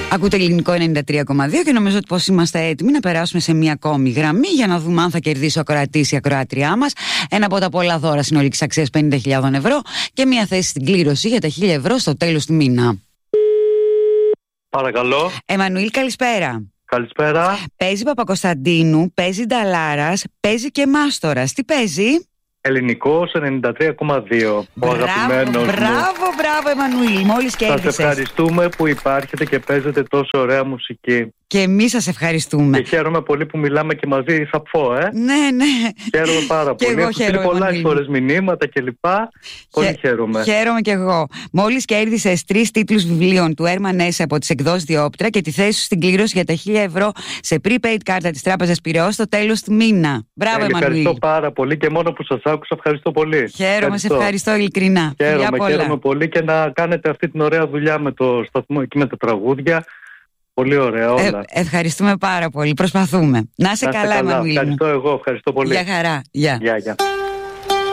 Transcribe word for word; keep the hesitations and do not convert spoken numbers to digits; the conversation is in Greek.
Ακούτε Ελληνικό ενενήντα τρία κόμμα δύο και νομίζω ότι πως είμαστε έτοιμοι να περάσουμε σε μια ακόμη γραμμή για να δούμε αν θα κερδίσει ο ακροατής ή η ακροάτριά μας ένα από τα πολλά δώρα συνολικής αξίας πενήντα χιλιάδες ευρώ και μια θέση στην κλήρωση για τα χίλια ευρώ στο τέλος του μήνα. Παρακαλώ. Εμμανουήλ, καλησπέρα. Καλησπέρα. Παίζει Παπακοσταντίνου, παίζει Νταλάρας, παίζει και Μάστορας. Τι παίζει? Ελληνικός ενενήντα τρία κόμμα δύο. Ο αγαπημένος μου. Μπράβο, μπράβο, Εμμανουήλ. Μόλις κέρδισες. Σας ευχαριστούμε που υπάρχετε και παίζετε τόσο ωραία μουσική. Και εμείς σας ευχαριστούμε. Και χαίρομαι πολύ που μιλάμε και μαζί σαπφό, ε. Ναι, ναι. Χαίρομαι πάρα και πολύ. εγώ χαίρομαι. Έχω πολλά φορές μηνύματα κλπ. Πολύ Χε... χαίρομαι. Χαίρομαι κι εγώ. Μόλις κέρδισες τρεις τίτλους βιβλίων του Έρμαν Έσσε από τις εκδόσεις Διόπτρα και τη θέση σου στην κλήρωση για τα χίλια ευρώ σε prepaid κάρτα της Τράπεζας Πειραιώς στο τέλος του μήνα. Μπράβο, Εμμανουήλ. Ευχαριστώ πάρα πολύ και μόνο που σας άκουσα, ευχαριστώ πολύ. Χαίρομαι, ευχαριστώ. σε ευχαριστώ ειλικρινά. Χαίρομαι, χαίρομαι πολύ και να κάνετε αυτή την ωραία δουλειά με το σταθμό εκεί με τα τραγούδια. Πολύ ωραία όλα. Ε, ευχαριστούμε πάρα πολύ. Προσπαθούμε. Να είσαι καλά, Εμμανουήλ. Ευχαριστώ εγώ, ευχαριστώ πολύ. Γεια χαρά. Γεια. Γεια, γεια.